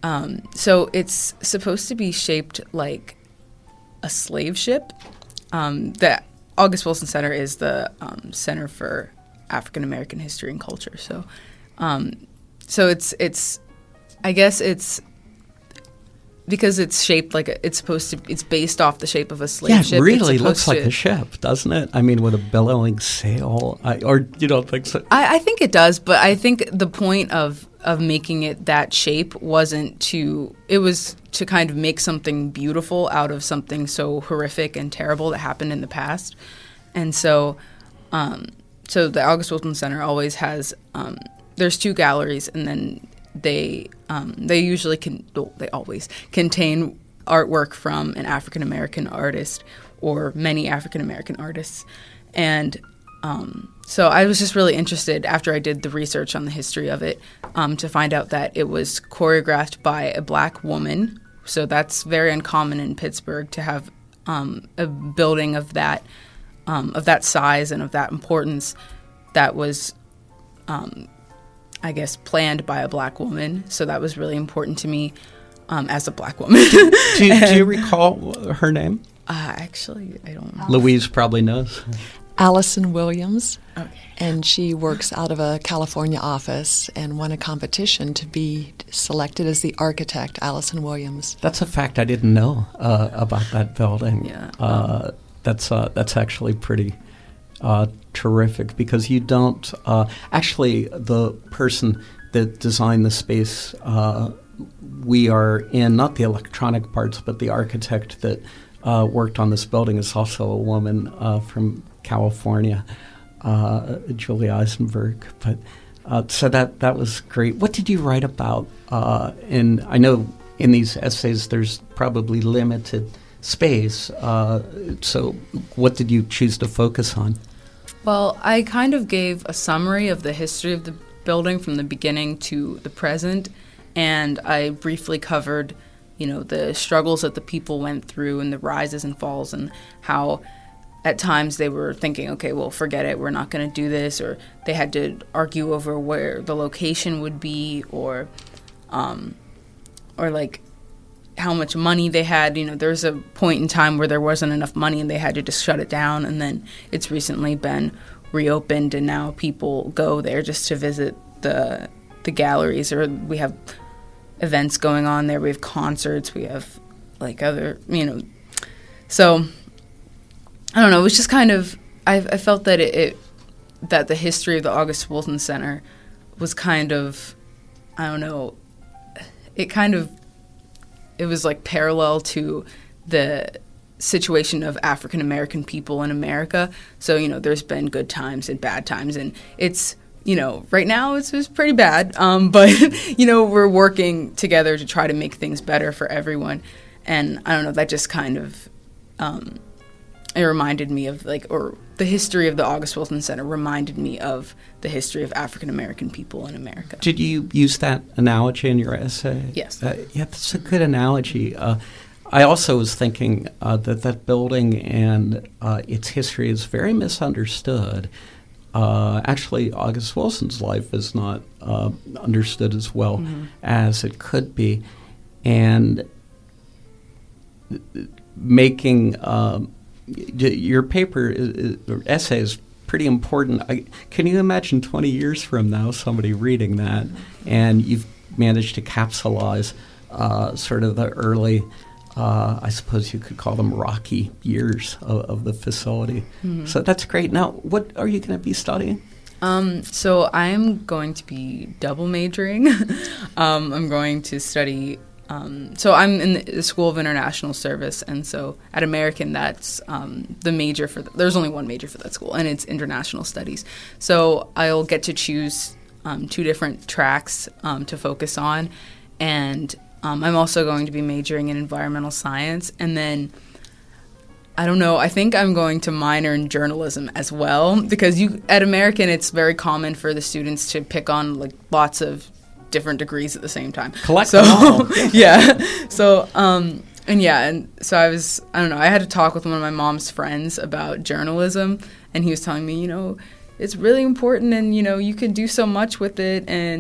So it's supposed to be shaped like a slave ship. The August Wilson Center is the Center for African American History and Culture. So, it's I guess it's because it's shaped like it's based off the shape of a slave ship. Yeah, it really looks like a ship, doesn't it? I mean, with a billowing sail, or you don't think so? I think it does, but I think the point of making it that shape wasn't it was to kind of make something beautiful out of something so horrific and terrible that happened in the past. And so the August Wilson Center always has there's 2 galleries, and then they usually they always contain artwork from an African American artist or many African American artists. And so I was just really interested after I did the research on the history of it to find out that it was choreographed by a black woman. So that's very uncommon in Pittsburgh to have a building of that size and of that importance that was, I guess, planned by a black woman. So that was really important to me as a black woman. Do you recall her name? Actually, I don't know. Louise probably knows. Allison Williams. Okay. And she works out of a California office and won a competition to be selected as the architect, Allison Williams. That's a fact I didn't know about that building. Yeah. That's actually pretty terrific, because you don't actually, the person that designed the space we are in, not the electronic parts, but the architect that worked on this building is also a woman from California, Julie Eisenberg. But so that was great. What did you write about? And I know in these essays there's probably limited space. So what did you choose to focus on? Well, I kind of gave a summary of the history of the building from the beginning to the present, and I briefly covered, the struggles that the people went through and the rises and falls, and how at times they were thinking, okay, well, forget it, we're not going to do this, or they had to argue over where the location would be, or like how much money they had. There's a point in time where there wasn't enough money and they had to just shut it down, and then it's recently been reopened, and now people go there just to visit the galleries, or we have events going on there. We have concerts, we have like other, so I don't know. It was just kind of, I felt that that the history of the August Wilson Center was kind of, I don't know, it was like parallel to the situation of African American people in America. So, there's been good times and bad times, and it's, right now it's pretty bad. But, we're working together to try to make things better for everyone. And I don't know, that just kind of, it reminded me of the history of the August Wilson Center reminded me of the history of African American people in America. Did you use that analogy in your essay? Yes. Yeah, that's a good analogy. I also was thinking that building and its history is very misunderstood. Actually, August Wilson's life is not understood as well as it could be. And making your paper or essay is pretty important. Can you imagine 20 years from now somebody reading that and you've managed to capsulize sort of the early, I suppose you could call them rocky years of the facility. Mm-hmm. So that's great. Now, what are you going to be studying? So I'm going to be double majoring. I'm going to study... so I'm in the School of International Service, and so at American, that's the major for... there's only one major for that school, and it's International Studies. So I'll get to choose 2 different tracks to focus on, and I'm also going to be majoring in environmental science, and then, I don't know, I think I'm going to minor in journalism as well, because at American, it's very common for the students to pick on lots of different degrees at the same time. Collect them all. Yeah. So, and so I don't know, I had to talk with one of my mom's friends about journalism, and he was telling me, it's really important, and, you can do so much with it, and,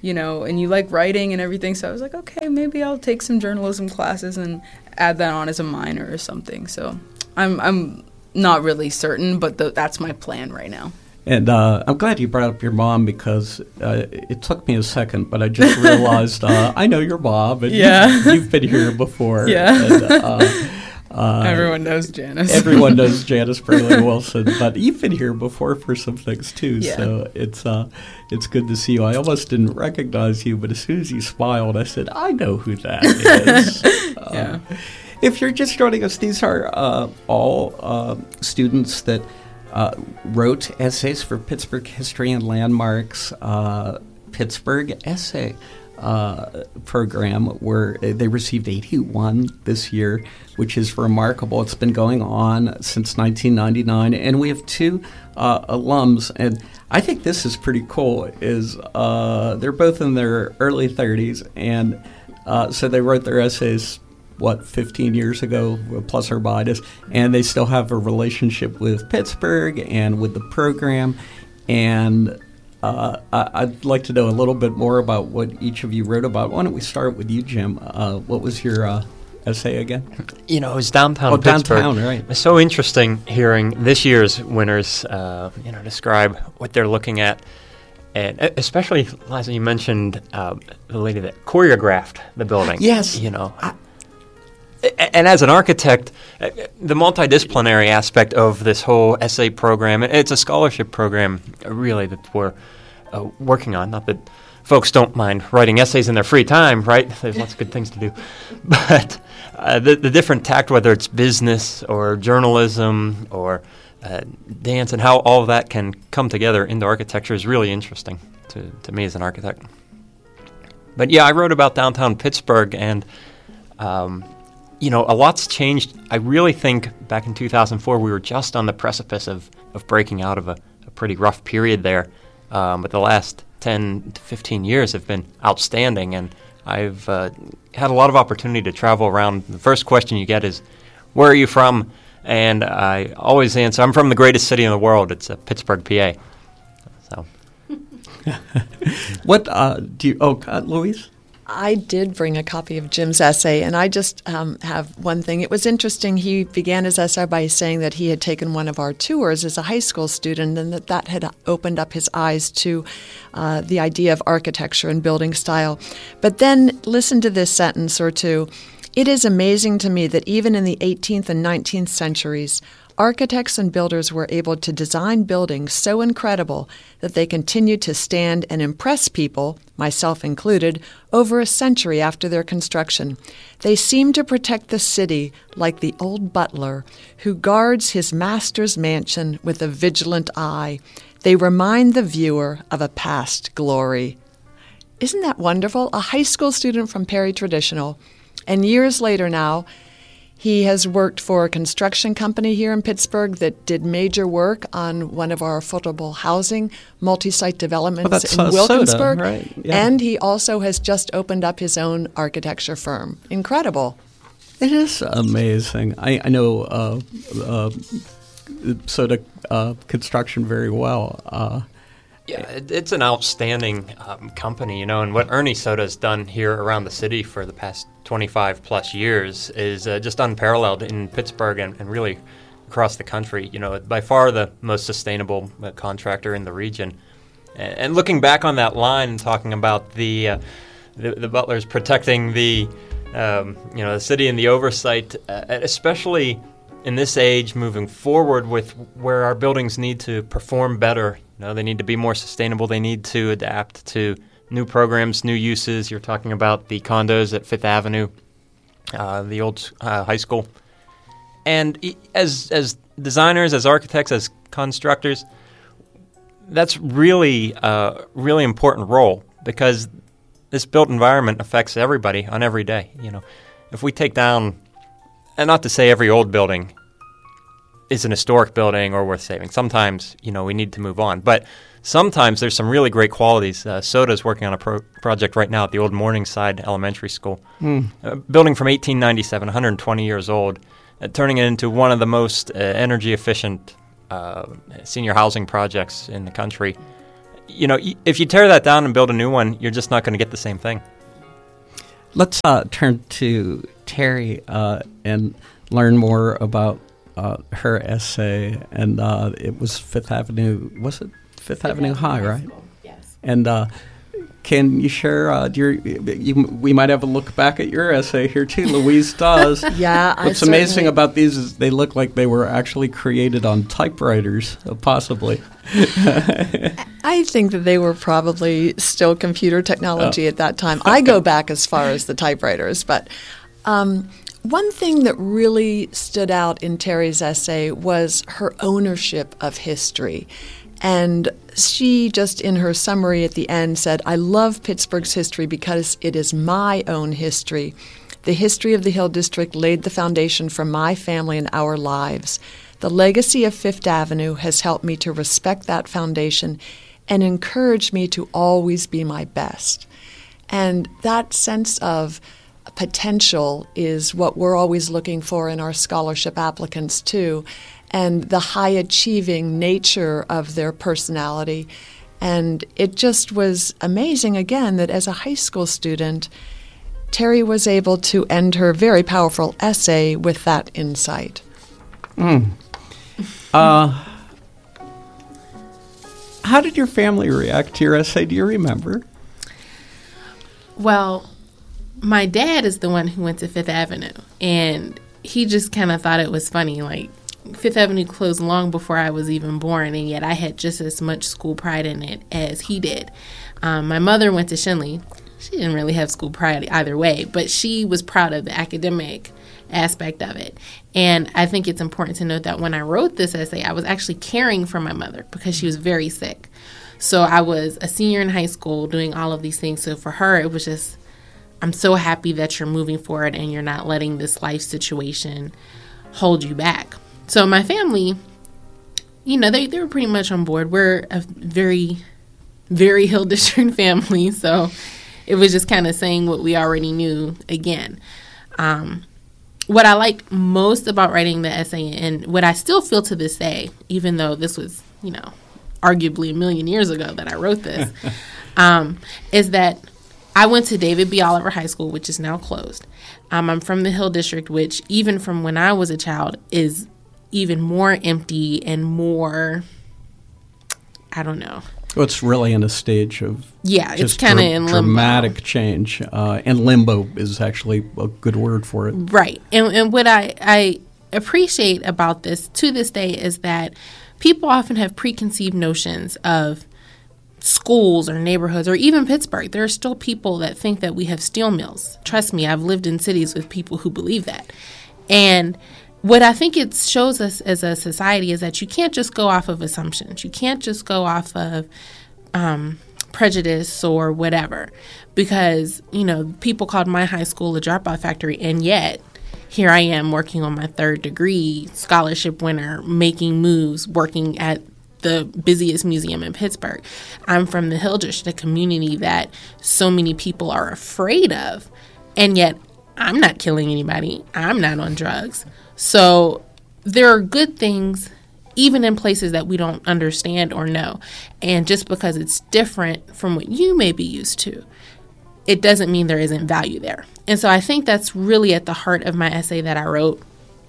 and you like writing and everything. So I was like, okay, maybe I'll take some journalism classes and add that on as a minor or something. So I'm not really certain, but that's my plan right now. And I'm glad you brought up your mom, because it took me a second, but I just realized I know your mom, and you've been here before. Yeah. And, everyone knows Janice. Everyone knows Janice Burling-Wilson, but you've been here before for some things too. Yeah. So it's good to see you. I almost didn't recognize you, but as soon as you smiled, I said, I know who that is. Yeah. If you're just joining us, these are all students that wrote essays for Pittsburgh History and Landmarks Pittsburgh Essay program, where they received 81 this year, which is remarkable. It's been going on since 1999, and we have two alums, and I think this is pretty cool. Is they're both in their early 30s, and so they wrote their essays 15 years ago, plus or minus, and they still have a relationship with Pittsburgh and with the program. And I'd like to know a little bit more about what each of you wrote about. Why don't we start with you, Jim? What was your essay again? It was downtown Pittsburgh. Downtown, right. It's so interesting hearing this year's winners, describe what they're looking at. And especially, Liza, you mentioned the lady that choreographed the building. Yes. And as an architect, the multidisciplinary aspect of this whole essay program, it's a scholarship program, really, that we're working on. Not that folks don't mind writing essays in their free time, right? There's lots of good things to do. But the different tact, whether it's business or journalism or dance, and how all of that can come together into architecture is really interesting to me as an architect. But yeah, I wrote about downtown Pittsburgh, and a lot's changed. I really think back in 2004, we were just on the precipice of breaking out of a pretty rough period there. But the last 10 to 15 years have been outstanding, and I've had a lot of opportunity to travel around. The first question you get is, where are you from? And I always answer, I'm from the greatest city in the world. It's Pittsburgh, PA. So, what do you? Oh, Louise. I did bring a copy of Jim's essay, and I just have one thing. It was interesting. He began his essay by saying that he had taken one of our tours as a high school student, and that had opened up his eyes to the idea of architecture and building style. But then listen to this sentence or two. It is amazing to me that even in the 18th and 19th centuries, architects and builders were able to design buildings so incredible that they continued to stand and impress people, myself included, over a century after their construction. They seem to protect the city like the old butler who guards his master's mansion with a vigilant eye. They remind the viewer of a past glory. Isn't that wonderful? A high school student from Perry Traditional. And years later now, he has worked for a construction company here in Pittsburgh that did major work on one of our affordable housing multi-site developments in Wilkinsburg. Soda, right? Yeah. And he also has just opened up his own architecture firm. Incredible. It is amazing. I know soda construction very well. Yeah, it's an outstanding company, and what Ernie Soda has done here around the city for the past 25 plus years is just unparalleled in Pittsburgh and really across the country. By far the most sustainable contractor in the region. And looking back on that line and talking about the butlers protecting the city and the oversight, especially in this age moving forward with where our buildings need to perform better. They need to be more sustainable. They need to adapt to new programs, new uses. You're talking about the condos at Fifth Avenue, the old high school. And as designers, as architects, as constructors, that's really a really important role, because this built environment affects everybody on every day. If we take down, and not to say every old building is an historic building or worth saving. Sometimes, we need to move on. But sometimes there's some really great qualities. Soda's working on a project right now at the old Morningside Elementary School. A building from 1897, 120 years old, turning it into one of the most energy-efficient senior housing projects in the country. if you tear that down and build a new one, you're just not going to get the same thing. Let's turn to Terry and learn more about her essay. And it was Fifth Avenue. Was it Fifth Avenue High, right? Yes. And can you share we might have a look back at your essay here too. Louise does. Yeah, What's amazing about these is they look like they were actually created on typewriters, possibly. I think that they were probably still computer technology at that time. I go back as far as the typewriters, but one thing that really stood out in Terry's essay was her ownership of history. And she just in her summary at the end said, "I love Pittsburgh's history because it is my own history. The history of the Hill District laid the foundation for my family and our lives. The legacy of Fifth Avenue has helped me to respect that foundation and encouraged me to always be my best." And that sense of potential is what we're always looking for in our scholarship applicants too, and the high-achieving nature of their personality. And it just was amazing, again, that as a high school student, Terry was able to end her very powerful essay with that insight. How did your family react to your essay? Do you remember? Well, my dad is the one who went to Fifth Avenue, and he just kind of thought it was funny. Like, Fifth Avenue closed long before I was even born, and yet I had just as much school pride in it as he did. My mother went to Shenley. She didn't really have school pride either way, but she was proud of the academic aspect of it. And I think it's important to note that when I wrote this essay, I was actually caring for my mother because she was very sick. So I was a senior in high school doing all of these things. So for her, it was just, I'm so happy that you're moving forward and you're not letting this life situation hold you back. So my family, they were pretty much on board. We're a very, very Hill District family, so it was just kind of saying what we already knew again. What I liked most about writing the essay, and what I still feel to this day, even though this was, arguably a million years ago that I wrote this, is that I went to David B. Oliver High School, which is now closed. I'm from the Hill District, which even from when I was a child is even more empty and more, I don't know. Well, it's really in a stage of it's kind of in limbo. Dramatic change. And limbo is actually a good word for it. Right. And what I appreciate about this to this day is that people often have preconceived notions of schools or neighborhoods or even Pittsburgh. There are still people that think that we have steel mills. Trust me, I've lived in cities with people who believe that. And what I think it shows us as a society is that you can't just go off of assumptions. You can't just go off of prejudice or whatever. Because, people called my high school a dropout factory, and yet here I am working on my third degree, scholarship winner, making moves, working at the busiest museum in Pittsburgh. I'm from the Hill District, a community that so many people are afraid of, and yet I'm not killing anybody. I'm not on drugs. So there are good things even in places that we don't understand or know. And just because it's different from what you may be used to, it doesn't mean there isn't value there. And so I think that's really at the heart of my essay that I wrote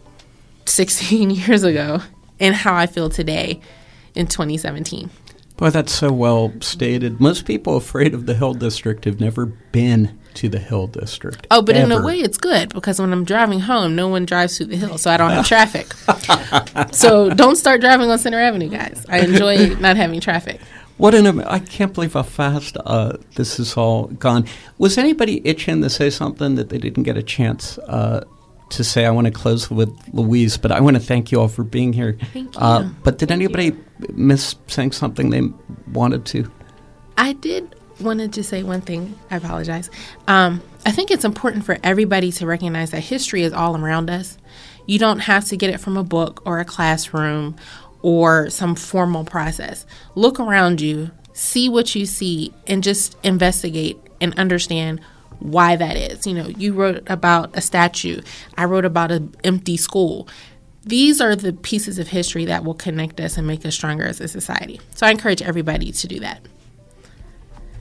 16 years ago and how I feel today in 2017. Boy, that's so well stated. Most people afraid of the Hill District have never been to the Hill District. Oh, but in a way it's good because when I'm driving home, no one drives through the hill, so I don't have traffic. So don't start driving on Center Avenue, guys. I enjoy not having traffic. I can't believe how fast this has all gone. Was anybody itching to say something that they didn't get a chance to say? I want to close with Louise, but I want to thank you all for being here. Thank you. But did anybody miss saying something they wanted to? I did wanted to say one thing. I apologize. I think it's important for everybody to recognize that history is all around us. You don't have to get it from a book or a classroom or some formal process. Look around you, see what you see, and just investigate and understand why that is. You wrote about a statue. I wrote about an empty school. These are the pieces of history that will connect us and make us stronger as a society. So I encourage everybody to do that.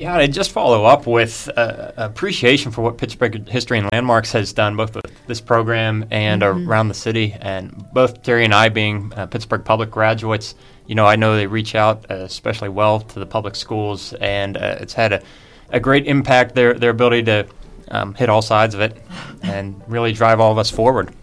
Yeah, I just follow up with appreciation for what Pittsburgh History and Landmarks has done, both with this program and around the city. And both Terry and I, being Pittsburgh public graduates, I know they reach out especially well to the public schools, and it's had a great impact, their ability to hit all sides of it and really drive all of us forward.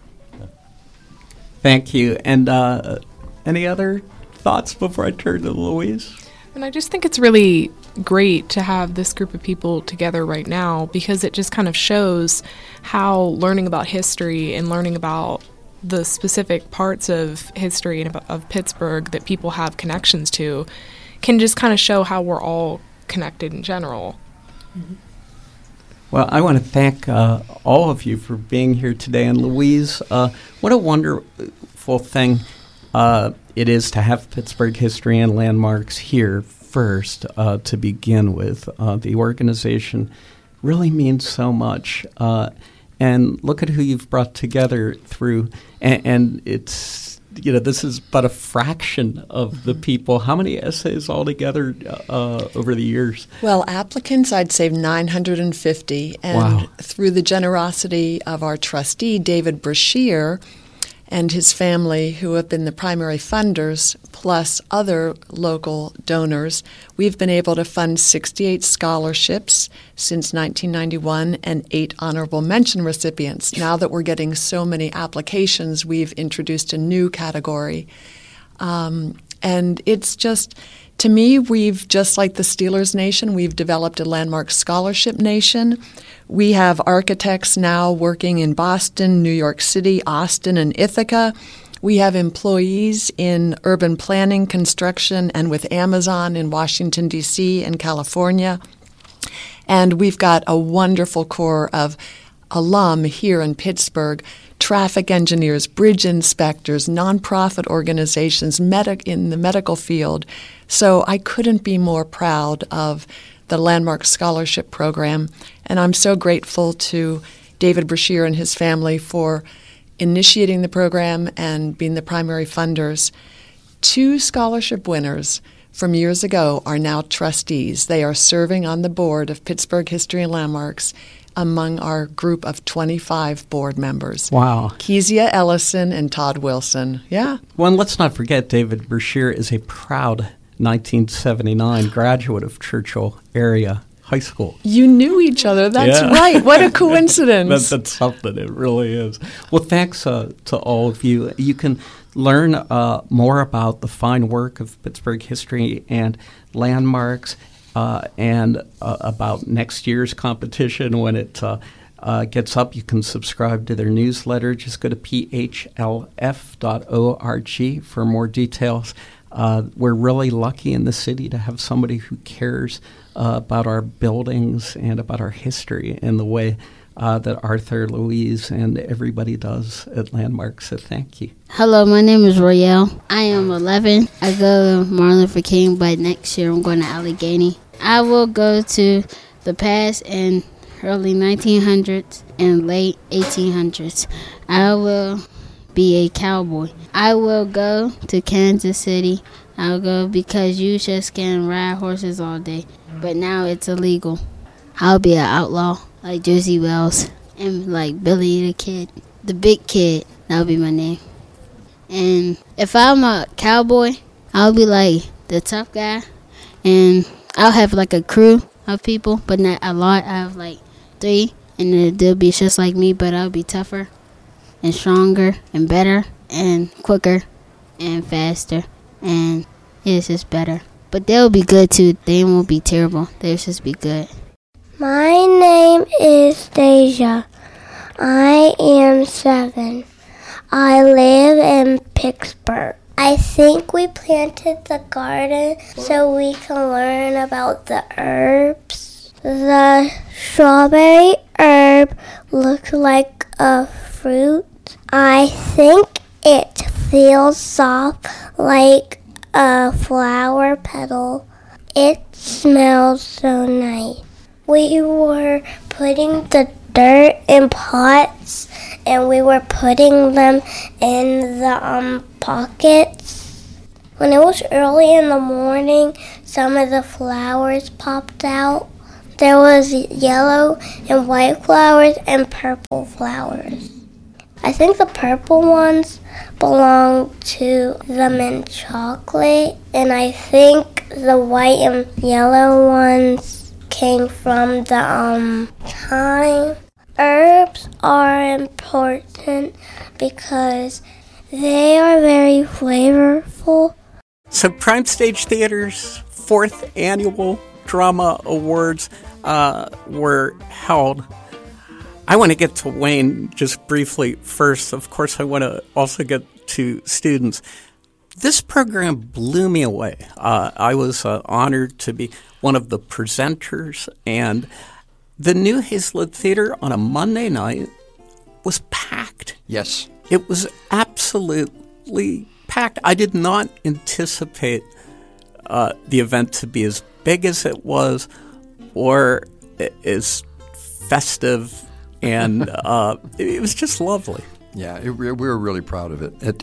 Thank you. And any other thoughts before I turn to Louise? And I just think it's really great to have this group of people together right now, because it just kind of shows how learning about history and learning about the specific parts of history and of Pittsburgh that people have connections to can just kind of show how we're all connected in general. Mm-hmm. Well, I want to thank all of you for being here today. And Louise, what a wonderful thing it is to have Pittsburgh History and Landmarks here first to begin with. The organization really means so much. And look at who you've brought together through. And it's, this is but a fraction of the people. How many essays altogether over the years? Well, applicants, I'd say 950. And wow. Through the generosity of our trustee, David Brashear, and his family, who have been the primary funders, plus other local donors, we've been able to fund 68 scholarships since 1991 and 8 honorable mention recipients. Now that we're getting so many applications, we've introduced a new category. And it's just, to me, we've, just like the Steelers Nation, we've developed a Landmark Scholarship Nation. We have architects now working in Boston, New York City, Austin, and Ithaca. We have employees in urban planning, construction, and with Amazon in Washington, D.C. and California. And we've got a wonderful core of alum here in Pittsburgh, traffic engineers, bridge inspectors, nonprofit organizations, in the medical field. So I couldn't be more proud of the Landmark Scholarship Program, and I'm so grateful to David Brashear and his family for initiating the program and being the primary funders. 2 scholarship winners from years ago are now trustees. They are serving on the board of Pittsburgh History and Landmarks among our group of 25 board members. Wow. Kezia Ellison and Todd Wilson. Yeah. Well, and let's not forget David Brashear is a proud 1979 graduate of Churchill Area High School. You knew each other. That's right. What a coincidence. That's something. It really is. Well, thanks to all of you. You can learn more about the fine work of Pittsburgh History and Landmarks and about next year's competition when it gets up. You can subscribe to their newsletter. Just go to phlf.org for more details. We're really lucky in the city to have somebody who cares about our buildings and about our history in the way that Arthur, Louise, and everybody does at Landmark. So thank you. Hello, my name is Royale. I am 11. I go to Martin Luther King, but next year I'm going to Allegheny. I will go to the past and early 1900s and late 1800s. I will be a cowboy. I will go to Kansas City. I'll go because you just can ride horses all day, but now it's illegal. I'll be an outlaw like Josie Wells and like Billy the Kid, the Big Kid. That'll be my name. And if I'm a cowboy, I'll be like the tough guy, and I'll have like a crew of people, but not a lot. I have like 3, and they'll be just like me, but I'll be tougher and stronger and better and quicker and faster, and it's just better. But they'll be good too. They won't be terrible. They'll just be good. My name is Deja. I am 7. I live in Pittsburgh. I think we planted the garden so we can learn about the herbs. The strawberry herb looks like a fruit. I think it feels soft like a flower petal. It smells so nice. We were putting the dirt in pots and we were putting them in the pockets. When it was early in the morning, some of the flowers popped out. there was yellow and white flowers and purple flowers. I think the purple ones belong to the mint chocolate, and I think the white and yellow ones came from the thyme. Herbs are important because they are very flavorful. So Prime Stage Theater's 4th Annual Drama Awards were held. I want to get to Wayne just briefly first. Of course, I want to also get to students. This program blew me away. I was honored to be one of the presenters, and the New Hazlet Theater on a Monday night was packed. Yes. It was absolutely packed. I did not anticipate the event to be as big as it was or as festive, and it was just lovely. Yeah, we were really proud of it.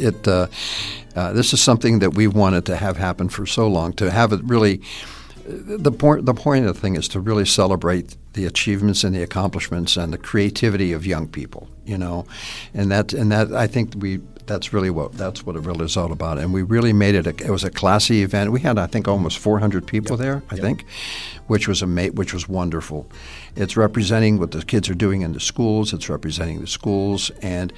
This is something that we've wanted to have happen for so long, to have it really – the point of the thing is to really celebrate the achievements and the accomplishments and the creativity of young people, you know, and that I think that's what it really is all about. And we really made it. It was a classy event. We had, I think, almost 400 people there. I think, which was wonderful. It's representing what the kids are doing in the schools. It's representing the schools. And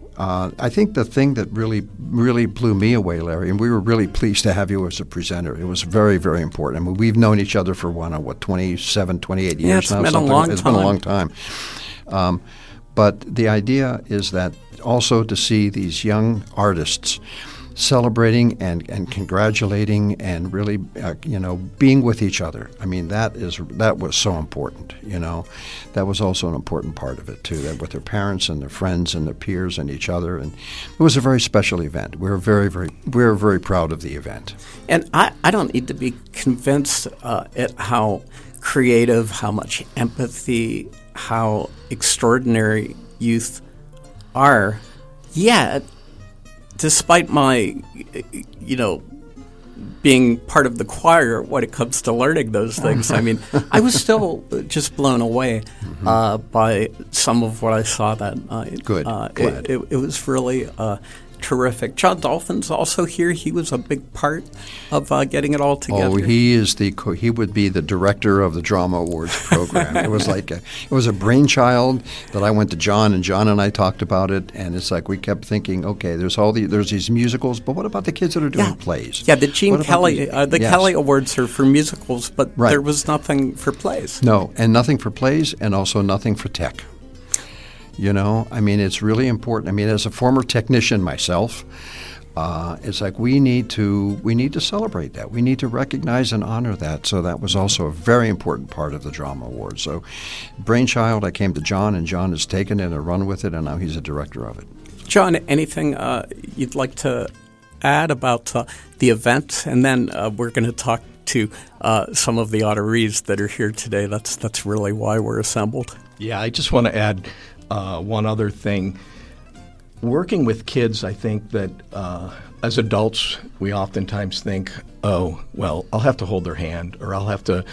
I think the thing that really, really blew me away, Larry, and we were really pleased to have you as a presenter. It was very, very important. I mean, we've known each other for 27, 28 years now. It's been a long time. It's been a long time. But the idea is that also to see these young artists celebrating and congratulating and really, being with each other. I mean, that was so important, you know. That was also an important part of it, too, that with their parents and their friends and their peers and each other. And it was a very special event. We were very proud of the event. And I don't need to be convinced at how creative, how much empathy, how extraordinary youth are. Yet, despite my, being part of the choir when it comes to learning those things, I mean, I was still just blown away by some of what I saw that night. Good. Glad. It was really terrific. John Dolphin's also here. He was a big part of getting it all together. Oh, he would be the director of the Drama Awards program. It was it was a brainchild that I went to John, and John and I talked about it, and it's like we kept thinking, okay, there's these musicals, but what about the kids that are doing plays? Yeah, the Gene Kelly, Kelly Awards are for musicals, but there was nothing for plays. No, and nothing for plays, and also nothing for tech. You know, I mean, it's really important. I mean, as a former technician myself, it's like we need to celebrate that. We need to recognize and honor that. So that was also a very important part of the Drama Awards. So, brainchild, I came to John, and John has taken it and run with it, and now he's a director of it. John, anything you'd like to add about the event? And then we're going to talk to some of the honorees that are here today. That's really why we're assembled. Yeah, I just want to add one other thing. Working with kids, I think that as adults, we oftentimes think, oh, well, I'll have to hold their hand, or I'll have to,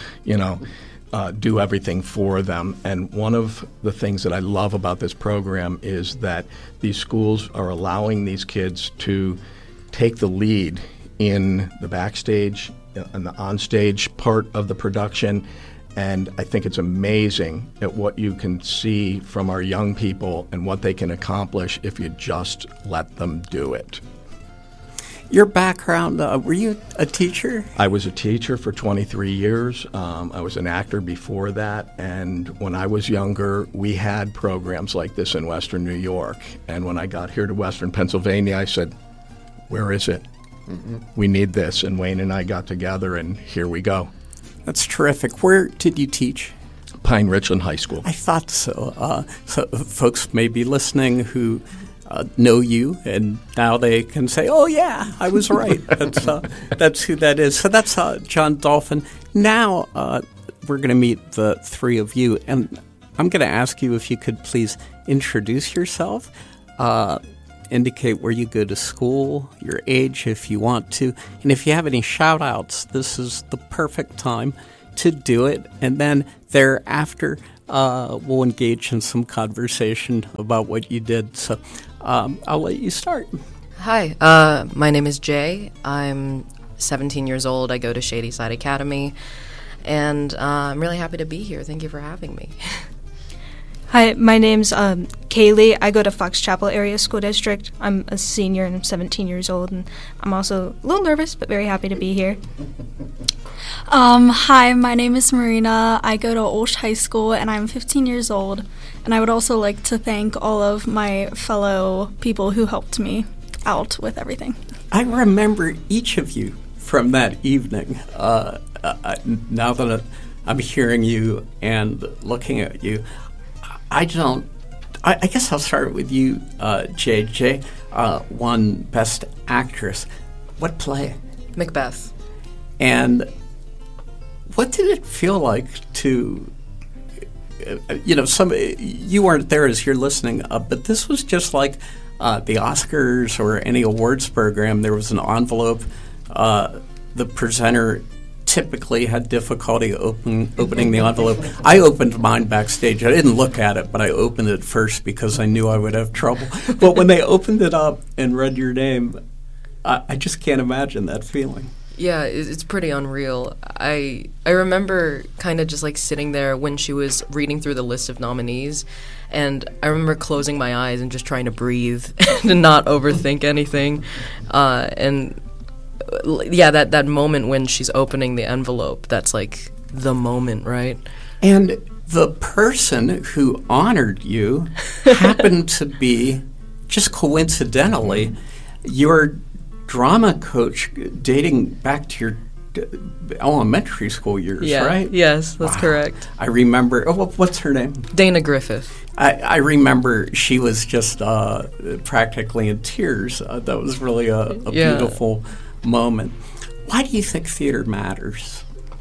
do everything for them. And one of the things that I love about this program is that these schools are allowing these kids to take the lead in the backstage and the onstage part of the production. And I think it's amazing at what you can see from our young people and what they can accomplish if you just let them do it. Your background, were you a teacher? I was a teacher for 23 years. I was an actor before that. And when I was younger, we had programs like this in Western New York. And when I got here to Western Pennsylvania, I said, where is it? Mm-hmm. We need this. And Wayne and I got together, and here we go. That's terrific. Where did you teach? Pine Richland High School. I thought so. So folks may be listening who know you, and now they can say, oh, yeah, I was right. That's who that is. So that's John Dolphin. Now we're going to meet the three of you, and I'm going to ask you if you could please introduce yourself, indicate where you go to school, your age if you want to, and if you have any shout-outs, this is the perfect time. to do it, and then thereafter we'll engage in some conversation about what you did. So I'll let you start. Hi, my name is Jay. I'm 17 years old. I go to Shadyside Academy, and I'm really happy to be here. Thank you for having me. Hi, my name's Kaylee. I go to Fox Chapel Area School District. I'm a senior and I'm 17 years old, and I'm also a little nervous but very happy to be here. Hi, my name is Marina. I go to Olsh High School and I'm 15 years old, and I would also like to thank all of my fellow people who helped me out with everything. I remember each of you from that evening. Now that I'm hearing you and looking at you, I guess I'll start with you, JJ. Won Best Actress. What play? Macbeth. And what did it feel like to, you weren't there as you're listening, but this was just like the Oscars or any awards program. There was an envelope. The presenter typically had difficulty opening the envelope. I opened mine backstage. I didn't look at it, but I opened it first because I knew I would have trouble. But when they opened it up and read your name, I just can't imagine that feeling. Yeah, it's pretty unreal. I remember kind of just like sitting there when she was reading through the list of nominees, and I remember closing my eyes and just trying to breathe and not overthink anything. That moment when she's opening the envelope, that's like the moment, right? And the person who honored you happened to be, just coincidentally, your drama coach dating back to your elementary school years, right? Yes, that's correct. I remember, what's her name? Dana Griffith. I remember she was just practically in tears. That was really a beautiful moment. Why do you think theater matters?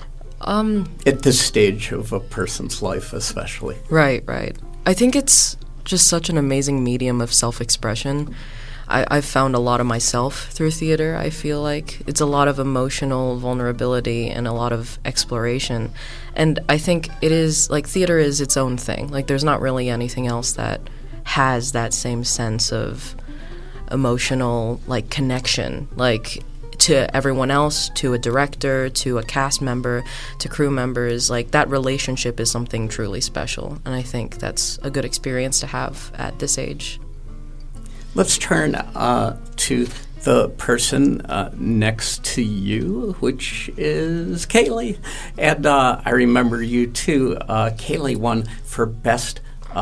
At this stage of a person's life, especially. Right. I think it's just such an amazing medium of self-expression. I've found a lot of myself through theater. I feel like it's a lot of emotional vulnerability and a lot of exploration. And I think it is, like, theater is its own thing. Like, there's not really anything else that has that same sense of emotional, like, connection, like, to everyone else, to a director, to a cast member, to crew members. Like, that relationship is something truly special. And I think that's a good experience to have at this age. Let's turn to the person next to you, which is Kaylee. And I remember you too. Kaylee won for Best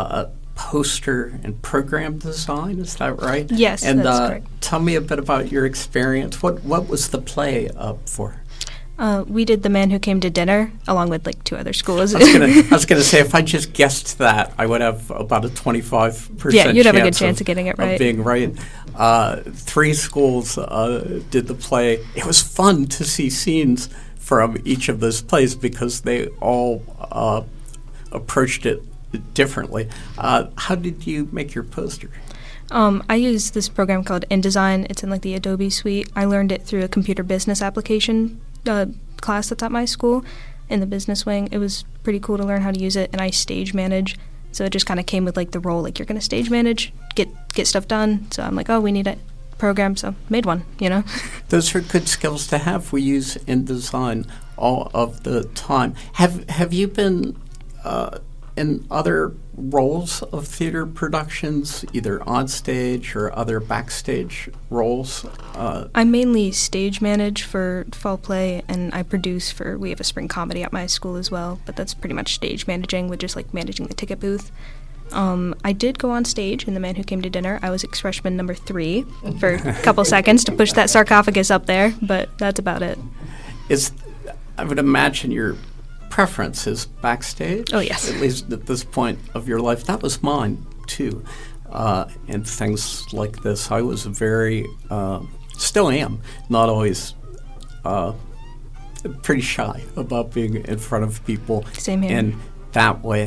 Poster and Program Design. Is that right? Yes, and, that's correct. Tell me a bit about your experience. What was the play up for? We did The Man Who Came to Dinner, along with like 2 other schools. I was going to say, if I just guessed that, I would have about a 25% yeah, you'd have a good chance of getting it right. Of being right. 3 schools did the play. It was fun to see scenes from each of those plays because they all approached it differently. How did you make your poster? I use this program called InDesign. It's in like the Adobe suite. I learned it through a computer business application class that's at my school in the business wing. It was pretty cool to learn how to use it, and I stage manage. So it just kind of came with like the role, like you're going to stage manage, get stuff done. So I'm like, oh, we need a program, so made one, Those are good skills to have. We use InDesign all of the time. Have you been in other roles of theater productions, either on stage or other backstage roles? I mainly stage manage for fall play, and I produce we have a spring comedy at my school as well, but that's pretty much stage managing with just like managing the ticket booth. I did go on stage in The Man Who Came to Dinner. I was ex-freshman number 3 for a couple seconds to push that sarcophagus up there, but that's about it. I would imagine your preference is backstage. Oh, yes. At least at this point of your life. That was mine, too. And things like this, I was very, still am, not always pretty shy about being in front of people. Same here. In that way.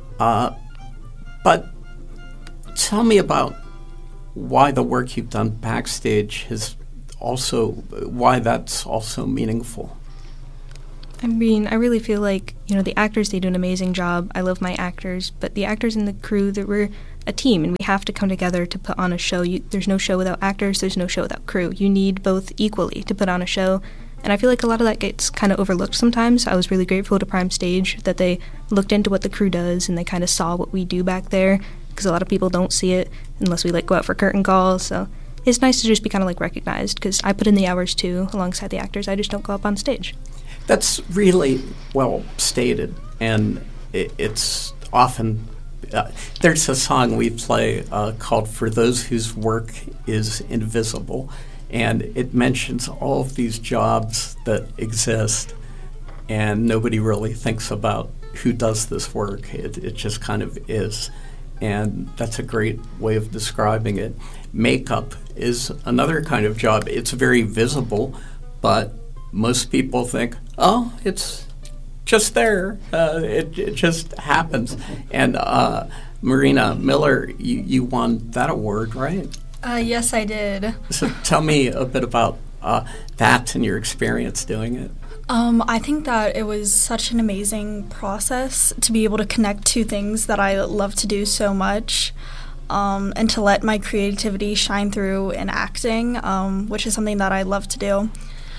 But tell me about why the work you've done backstage why that's also meaningful. I mean, I really feel like, the actors, they do an amazing job. I love my actors, but the actors and the crew, that we're a team, and we have to come together to put on a show. There's no show without actors, there's no show without crew. You need both equally to put on a show, and I feel like a lot of that gets kind of overlooked sometimes. I was really grateful to Prime Stage that they looked into what the crew does, and they kind of saw what we do back there, because a lot of people don't see it unless we, go out for curtain calls, so it's nice to just be kind of, recognized, because I put in the hours, too, alongside the actors. I just don't go up on stage. That's really well stated, and it's often there's a song we play called "For Those Whose Work Is Invisible," and it mentions all of these jobs that exist, and nobody really thinks about who does this work. It just kind of is, and that's a great way of describing it. Makeup is another kind of job. It's very visible, but most people think, oh, it's just there. It just happens. And Marina Miller, you won that award, right? Yes, I did. So tell me a bit about that and your experience doing it. I think that it was such an amazing process to be able to connect two things that I love to do so much, and to let my creativity shine through in acting, which is something that I love to do.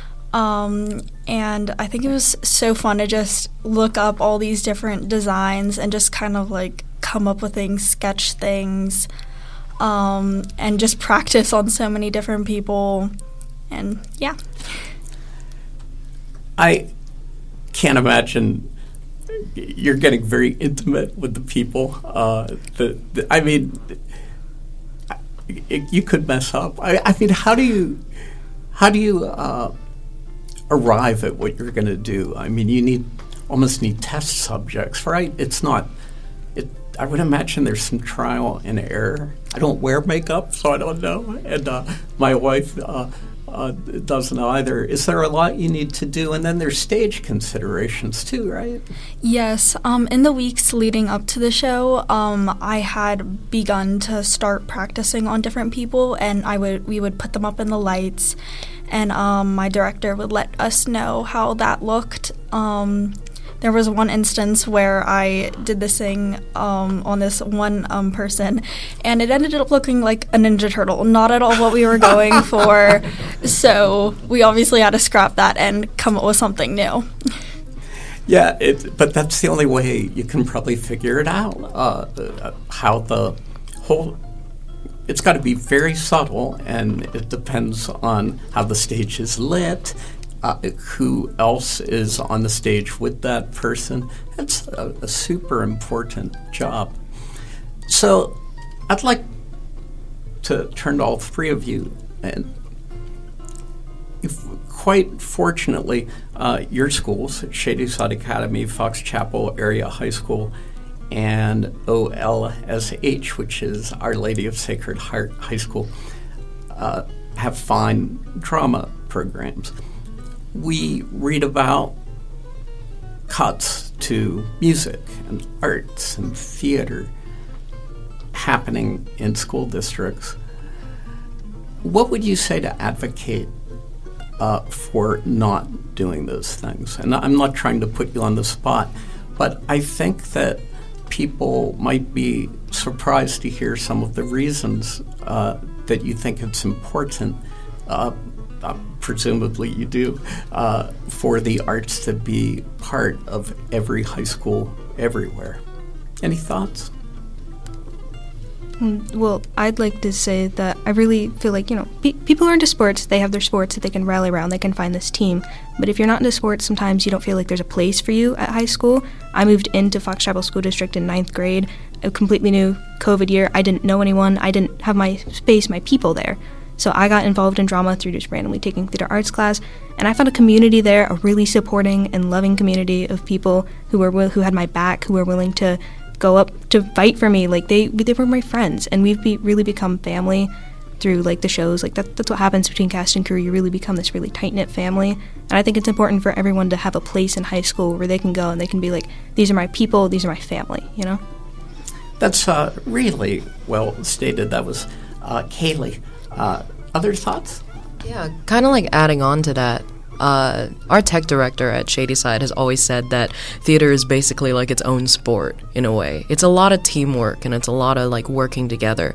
And I think it was so fun to just look up all these different designs and just kind of come up with things, sketch things, and just practice on so many different people. And yeah. I can't imagine you're getting very intimate with the people. You could mess up. I mean, how do you arrive at what you're going to do? I mean, you almost need test subjects, right? I would imagine there's some trial and error. I don't wear makeup, so I don't know, and my wife doesn't either. Is there a lot you need to do? And then there's stage considerations too, right? Yes. In the weeks leading up to the show, I had begun to start practicing on different people, and we would put them up in the lights, and my director would let us know how that looked. There was one instance where I did this thing on this one person, and it ended up looking like a Ninja Turtle, not at all what we were going for. So we obviously had to scrap that and come up with something new. Yeah, but that's the only way you can probably figure it out, how the whole... It's got to be very subtle, and it depends on how the stage is lit, who else is on the stage with that person. It's a super important job. So I'd like to turn to all three of you. And quite fortunately, your schools, Shadyside Academy, Fox Chapel Area High School, and OLSH, which is Our Lady of Sacred Heart High School, have fine drama programs. We read about cuts to music and arts and theater happening in school districts. What would you say to advocate for not doing those things? And I'm not trying to put you on the spot, but I think that people might be surprised to hear some of the reasons that you think it's important, presumably you do, for the arts to be part of every high school everywhere. Any thoughts? Well, I'd like to say that I really feel like, people are into sports. They have their sports that they can rally around. They can find this team. But if you're not into sports, sometimes you don't feel like there's a place for you at high school. I moved into Fox Chapel School District in 9th grade, a completely new COVID year. I didn't know anyone. I didn't have my space, my people there. So I got involved in drama through just randomly taking theater arts class, and I found a community there, a really supporting and loving community of people who had my back, who were willing to go up to fight for me. They were my friends, and we've really become family through the shows. That's what happens between cast and crew. You really become this really tight-knit family, and I think it's important for everyone to have a place in high school where they can go and they can be like, these are my people, these are my family, That's really well stated. That was Kaylee. Other thoughts? Yeah, kind of adding on to that. our tech director at Shadyside has always said that theater is basically like its own sport in a way. It's a lot of teamwork and it's a lot of like working together.